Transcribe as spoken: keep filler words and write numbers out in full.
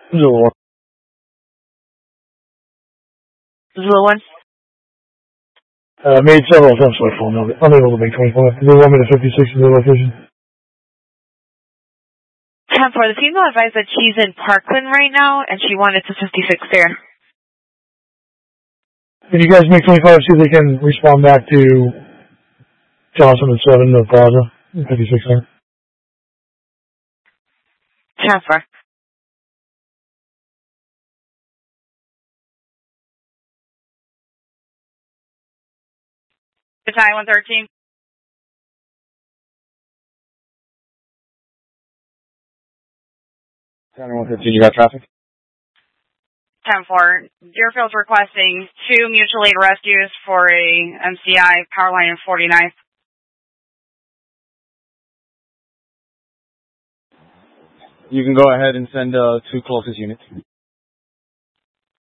Zero one. Zero one. Uh, made several attempts by phone. Unable to make twenty-five. They want me to fifty-six in the location. ten four, the female advised that she's in Parkland right now, and she wanted to fifty-six there. Can you guys make twenty-five, see if they can respond back to Johnson at seven, the Plaza, fifty-six there? ten four. Battalion one thirteen. Battalion one thirteen, you got traffic? ten four. Deerfield's requesting two mutual aid rescues for a M C I power line in forty-ninth. You can go ahead and send uh, two closest units.